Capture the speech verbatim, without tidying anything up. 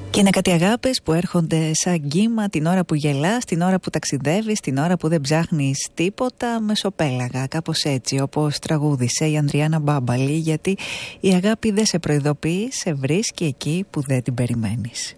Και είναι κάτι αγάπες που έρχονται σαν κύμα την ώρα που γελάς, την ώρα που ταξιδεύεις, την ώρα που δεν ψάχνεις τίποτα, μεσοπέλαγα, κάπως έτσι, όπως τραγούδισε η Ανδριάννα Μπάμπαλη, γιατί η αγάπη δεν σε προειδοποιεί, σε βρίσκει εκεί που δεν την περιμένεις.